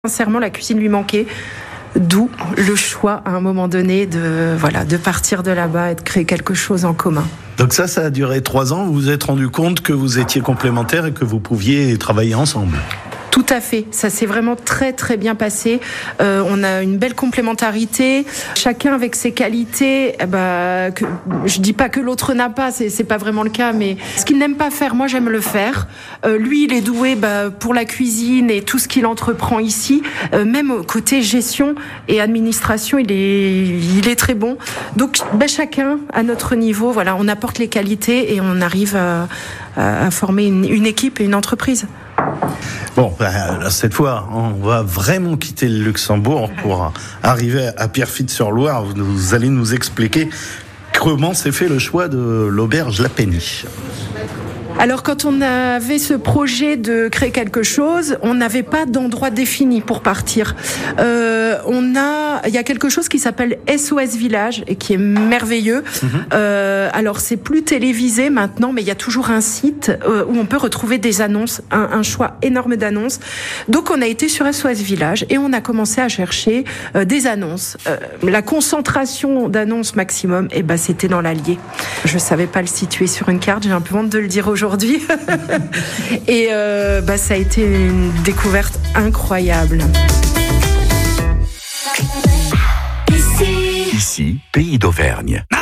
Sincèrement, la cuisine lui manquait. D'où le choix, à un moment donné, de partir de là-bas et de créer quelque chose en commun. Donc ça a duré 3 ans. Vous vous êtes rendu compte que vous étiez complémentaires et que vous pouviez travailler ensemble. Tout à fait, ça s'est vraiment très très bien passé. On a une belle complémentarité, chacun avec ses qualités. Je dis pas que l'autre n'a pas, c'est pas vraiment le cas, mais ce qu'il n'aime pas faire, moi j'aime le faire. Lui, il est doué pour la cuisine et tout ce qu'il entreprend ici. Même côté gestion et administration, il est très bon. Donc chacun à notre niveau, voilà, on apporte les qualités et on arrive à former une équipe et une entreprise. Bon, cette fois, on va vraiment quitter le Luxembourg pour arriver à Pierrefitte-sur-Loire. Vous allez nous expliquer comment s'est fait le choix de l'auberge La Péniche. Alors, quand on avait ce projet de créer quelque chose, on n'avait pas d'endroit défini pour partir. Il y a quelque chose qui s'appelle SOS Village et qui est merveilleux. Alors, c'est plus télévisé maintenant, mais il y a toujours un site où on peut retrouver des annonces, un choix énorme d'annonces. Donc, on a été sur SOS Village et on a commencé à chercher des annonces. La concentration d'annonces maximum, c'était dans l'Allier. Je savais pas le situer sur une carte, j'ai un peu honte de le dire aujourd'hui. Et ça a été une découverte incroyable. Ici, Pays d'Auvergne.